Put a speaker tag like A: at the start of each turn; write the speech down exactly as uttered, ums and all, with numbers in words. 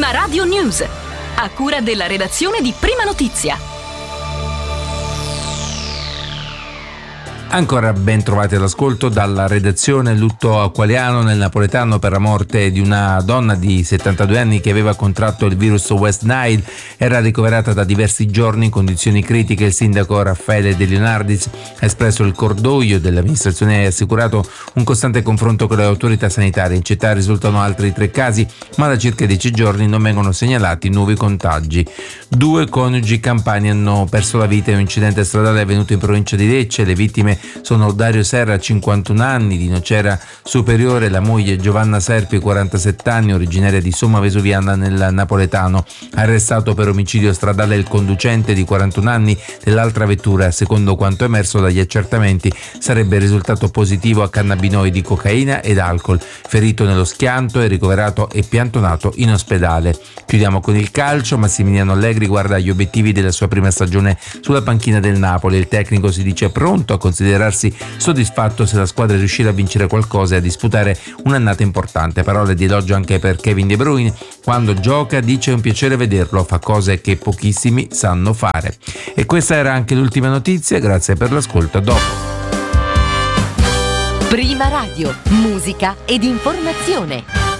A: Prima Radio News, a cura della redazione di Prima Notizia.
B: Ancora ben trovati all'ascolto dalla redazione. Lutto a Qualiano nel napoletano per la morte di una donna di settantadue anni che aveva contratto il virus West Nile. Era ricoverata da diversi giorni in condizioni critiche. Il sindaco Raffaele De Leonardis ha espresso il cordoglio dell'amministrazione e ha assicurato un costante confronto con le autorità sanitarie. In città risultano altri tre casi, ma da circa dieci giorni non vengono segnalati nuovi contagi. Due coniugi campani hanno perso la vita in un incidente stradale avvenuto in provincia di Lecce. Le vittime sono Dario Serra, cinquantuno anni, di Nocera Superiore, la moglie Giovanna Serpi, quarantasette anni, originaria di Somma Vesuviana nel napoletano. Arrestato per omicidio stradale il conducente di quarantuno anni dell'altra vettura. Secondo quanto emerso dagli accertamenti, sarebbe risultato positivo a cannabinoidi, cocaina ed alcol. Ferito nello schianto e ricoverato e piantonato in ospedale. Chiudiamo con il calcio. Massimiliano Allegri guarda agli obiettivi della sua prima stagione sulla panchina del Napoli. Il tecnico si dice pronto a considerarsi soddisfatto se la squadra riuscirà a vincere qualcosa e a disputare un'annata importante. Parole di elogio anche per Kevin De Bruyne. Quando gioca dice è un piacere vederlo, fa cose che pochissimi sanno fare. E questa era anche l'ultima notizia. Grazie per l'ascolto, a dopo.
A: Prima Radio, musica ed informazione.